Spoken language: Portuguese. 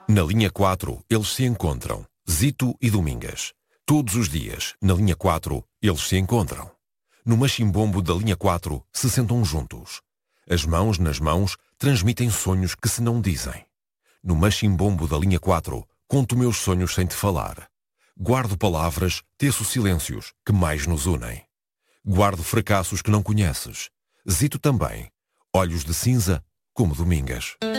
Na linha 4, eles se encontram. Zito e Domingas. Todos os dias, na linha 4, eles se encontram. No machimbombo da linha 4, se sentam juntos. As mãos nas mãos transmitem sonhos que se não dizem. No machimbombo da linha 4, conto meus sonhos sem te falar. Guardo palavras, teço silêncios que mais nos unem. Guardo fracassos que não conheces. Zito também. Olhos de cinza como Domingas.